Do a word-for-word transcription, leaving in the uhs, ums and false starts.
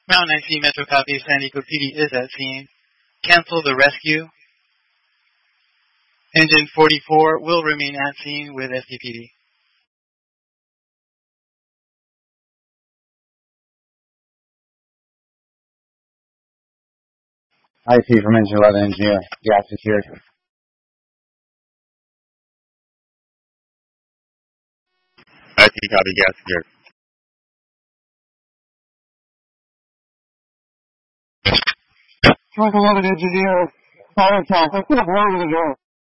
Ground nineteen Metro copy, San Diego P D is at scene. Cancel the rescue. Engine forty-four will remain at scene with S D P D. I P from engine eleven, engineer. Gas secured. I P copy, gas secured. Truck eleven, engineer. Fire attack. I can't blow to the door.